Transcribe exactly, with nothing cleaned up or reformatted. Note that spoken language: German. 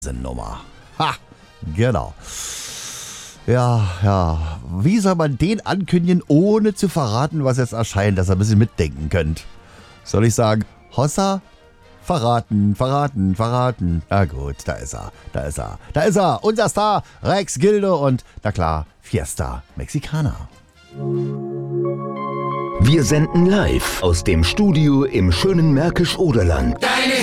Nummer. Ha, genau. Ja, ja. Wie soll man den ankündigen, ohne zu verraten, was jetzt erscheint, dass ihr ein bisschen mitdenken könnt? Soll ich sagen, Hossa? Verraten, verraten, verraten. Na gut, da ist er, da ist er, da ist er. Unser Star, Rex Gildo und, na klar, Fiesta Mexicana. Wir senden live aus dem Studio im schönen Märkisch-Oderland.